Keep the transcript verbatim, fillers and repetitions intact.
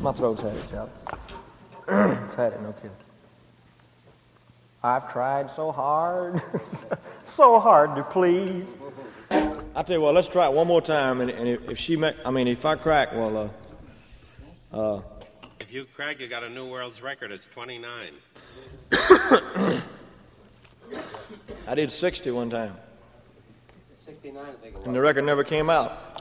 My throat's had it, Charlie. It's had it, no kidding. I've tried so hard, so hard to please. I tell you what, let's try it one more time, and, and if, if she make, I mean, if I crack, well, uh, uh. If you crack, you got a new world's record. It's twenty-nine. I did sixty one time. sixty-nine, I think it was. And the record never came out.